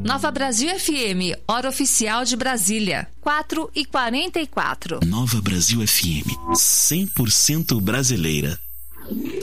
Nova Brasil FM, hora oficial de Brasília, 4h44. Nova Brasil FM, 100% brasileira.